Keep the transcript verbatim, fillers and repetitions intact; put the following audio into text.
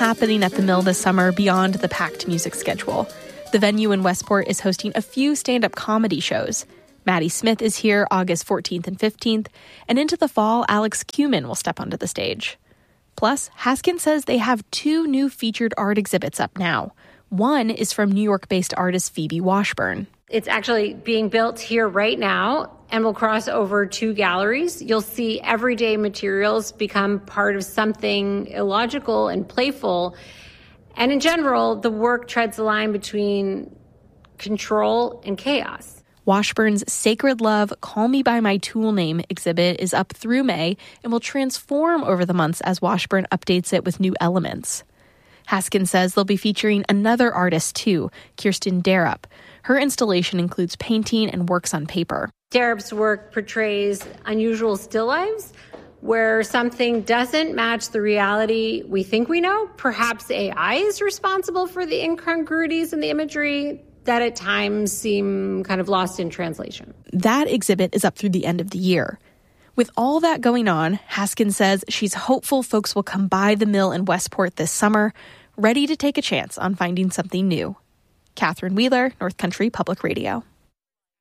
happening at the Mill this summer beyond the packed music schedule. The venue in Westport is hosting a few stand-up comedy shows. Maddie Smith is here August fourteenth and fifteenth, and into the fall, Alex Kumin will step onto the stage. Plus, Haskins says they have two new featured art exhibits up now. One is from New York-based artist Phoebe Washburn. It's actually being built here right now and will cross over two galleries. You'll see everyday materials become part of something illogical and playful. And in general, the work treads the line between control and chaos. Washburn's Sacred Love, Call Me By My Tool Name exhibit is up through May and will transform over the months as Washburn updates it with new elements. Haskins says they'll be featuring another artist too, Kirsten Darup. Her installation includes painting and works on paper. Darup's work portrays unusual still lifes where something doesn't match the reality we think we know. Perhaps A I is responsible for the incongruities in the imagery that at times seem kind of lost in translation. That exhibit is up through the end of the year. With all that going on, Haskins says she's hopeful folks will come by the Mill in Westport this summer, ready to take a chance on finding something new. Catherine Wheeler, North Country Public Radio.